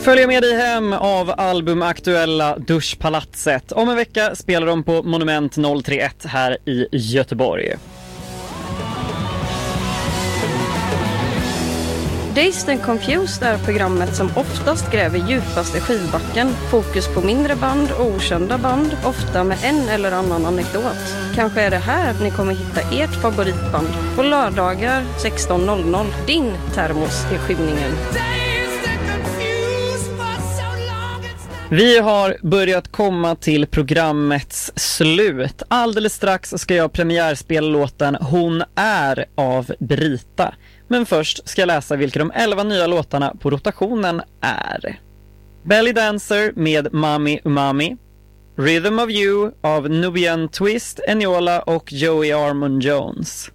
Följ med dig hem av albumaktuella Duschpalatset. Om en vecka spelar de på Monument 031 här i Göteborg. Dazed and Confused är programmet som oftast gräver djupaste skivbacken. Fokus på mindre band och okända band, ofta med en eller annan anekdot. Kanske är det här ni kommer hitta ert favoritband på lördagar 16.00. Din termos i skymningen. Vi har börjat komma till programmets slut. Alldeles strax ska jag premiärspela låten Hon är av Brita. Men först ska jag läsa vilka de 11 nya låtarna på rotationen är. Belly Dancer med Mami Umami. Rhythm of You av Nubian Twist, Eniola och Joey Armon Jones.